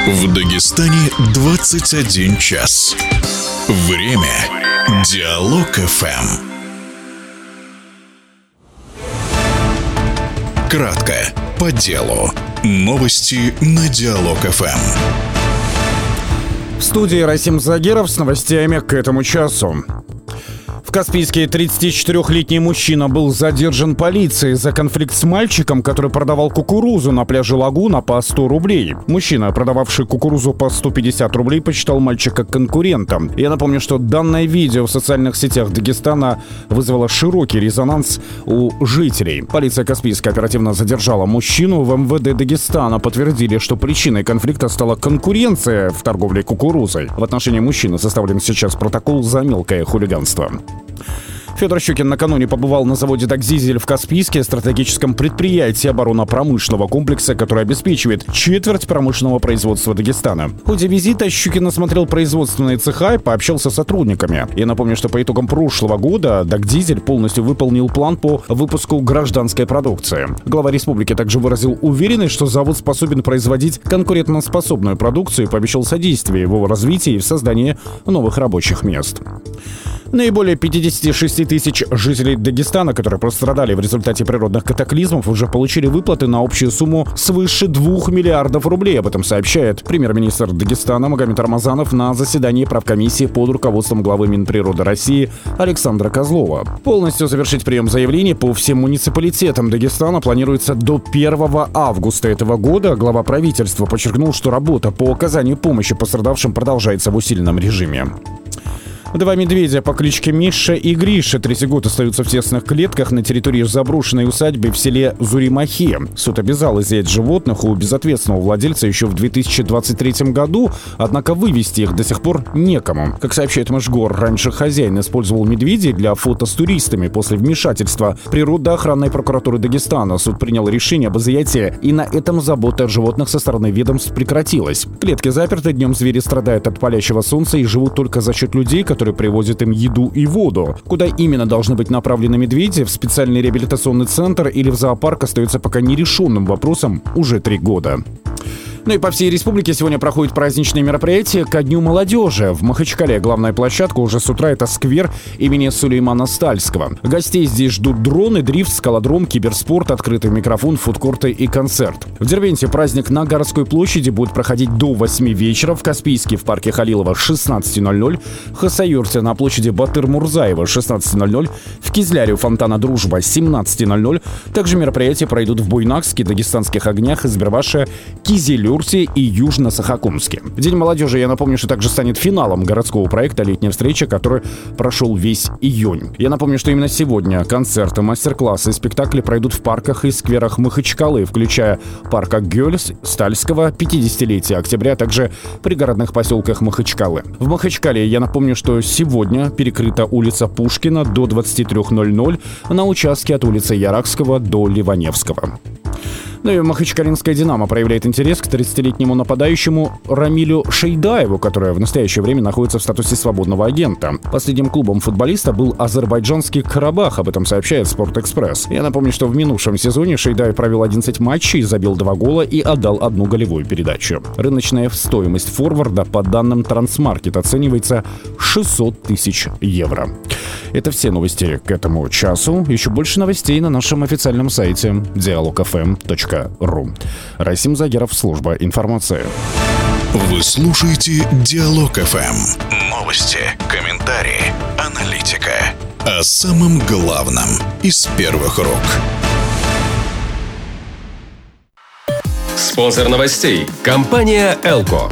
В Дагестане 21 час. Время Диалог ФМ. Кратко, по делу. Новости на Диалог ФМ. В студии Расим Загиров с новостями к этому часу. В Каспийске 34-летний мужчина был задержан полицией за конфликт с мальчиком, который продавал кукурузу на пляже Лагуна по 100 рублей. Мужчина, продававший кукурузу по 150 рублей, посчитал мальчика конкурентом. Я напомню, что данное видео в социальных сетях Дагестана вызвало широкий резонанс у жителей. Полиция Каспийска оперативно задержала мужчину. В МВД Дагестана подтвердили, что причиной конфликта стала конкуренция в торговле кукурузой. В отношении мужчины составлен сейчас протокол за мелкое хулиганство. Федор Щукин накануне побывал на заводе «Дагдизель» в Каспийске, стратегическом предприятии оборонно-промышленного комплекса, который обеспечивает четверть промышленного производства Дагестана. В ходе визита Щукин осмотрел производственные цеха и пообщался с сотрудниками. Я напомню, что по итогам прошлого года «Дагдизель» полностью выполнил план по выпуску гражданской продукции. Глава республики также выразил уверенность, что завод способен производить конкурентоспособную продукцию и пообещал содействие его развитию и в создании новых рабочих мест. Наиболее 56 тысяч жителей Дагестана, которые пострадали в результате природных катаклизмов, уже получили выплаты на общую сумму свыше 2 миллиардов рублей. Об этом сообщает премьер-министр Дагестана Магомед Рамазанов на заседании правкомиссии под руководством главы Минприроды России Александра Козлова. Полностью завершить прием заявлений по всем муниципалитетам Дагестана планируется до 1 августа этого года. Глава правительства подчеркнул, что работа по оказанию помощи пострадавшим продолжается в усиленном режиме. Два медведя по кличке Миша и Гриша 3 года остаются в тесных клетках на территории заброшенной усадьбы в селе Зуримахи. Суд обязал изъять животных у безответственного владельца еще в 2023 году, однако вывести их до сих пор некому. Как сообщает Мэшгор, раньше хозяин использовал медведей для фото с туристами. После вмешательства природоохранной прокуратуры Дагестана суд принял решение об изъятии, и на этом забота о животных со стороны ведомств прекратилась. Клетки заперты, днем звери страдают от палящего солнца и живут только за счет людей, которые привозят им еду и воду. Куда именно должны быть направлены медведи, в специальный реабилитационный центр или в зоопарк, остается пока нерешенным вопросом уже 3 года. Ну и по всей республике сегодня проходят праздничные мероприятия ко Дню молодежи. В Махачкале главная площадка уже с утра — это сквер имени Сулеймана Стальского. Гостей здесь ждут дроны, дрифт, скалодром, киберспорт, открытый микрофон, фудкорты и концерт. В Дербенте праздник на городской площади будет проходить до 8 вечера, в Каспийске в парке Халилова 16:00, в Хасавюрте на площади Батыр-Мурзаева 16:00, в Кизляре у фонтана Дружба 17:00. Также мероприятия пройдут в Буйнакске, Дагестанских огнях, Избербаше, Кизилюрте и Южно-Сахакумске. День молодежи, я напомню, что также станет финалом городского проекта «Летняя встреча», который прошел весь июнь. Я напомню, что именно сегодня концерты, мастер-классы и спектакли пройдут в парках и скверах Махачкалы, включая парк Акгёльс, Стальского, 50-летие октября, а также пригородных поселках Махачкалы. В Махачкале, я напомню, что сегодня перекрыта улица Пушкина до 23:00 на участке от улицы Яракского до Ливаневского. Ну и махачкалинская «Динамо» проявляет интерес к 30-летнему нападающему Рамилю Шейдаеву, который в настоящее время находится в статусе свободного агента. Последним клубом футболиста был азербайджанский «Карабах», об этом сообщает «Спортэкспресс». Я напомню, что в минувшем сезоне Шейдаев провел 11 матчей, забил 2 гола и отдал 1 голевую передачу. Рыночная стоимость форварда по данным Трансмаркет оценивается 600 тысяч евро. Это все новости к этому часу. Еще больше новостей на нашем официальном сайте dialogfm.ru. Расим Загиров, служба информации. Вы слушаете Диалог ФМ. Новости, комментарии, аналитика. О самом главном из первых рук. Спонсор новостей – компания «Элко».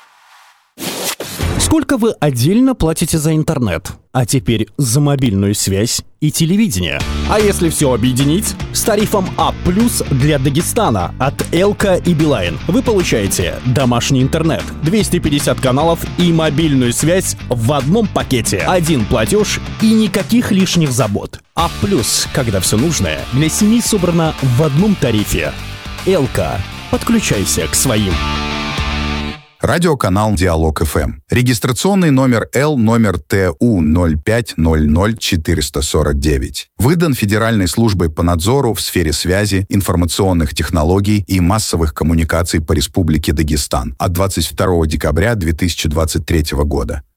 Сколько вы отдельно платите за интернет? А теперь за мобильную связь и телевидение. А если все объединить? С тарифом А+ для Дагестана от Элко и Билайн вы получаете домашний интернет, 250 каналов и мобильную связь в одном пакете. Один платеж и никаких лишних забот. А+, когда все нужное для семьи собрано в одном тарифе. Элко. Подключайся к своим. Радиоканал «Диалог ФМ». Регистрационный номер Л, номер ТУ 0500449. Выдан Федеральной службой по надзору в сфере связи, информационных технологий и массовых коммуникаций по Республике Дагестан от 22 декабря 2023 года.